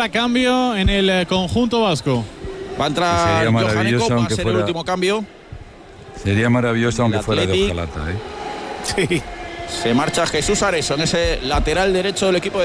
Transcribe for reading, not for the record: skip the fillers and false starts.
habrá cambio en el conjunto vasco. Va a entrar Johaneko, va a ser el último cambio. Sería maravilloso aunque fuera de hojalata, Sí. Se marcha Jesús Areso en ese lateral derecho del equipo de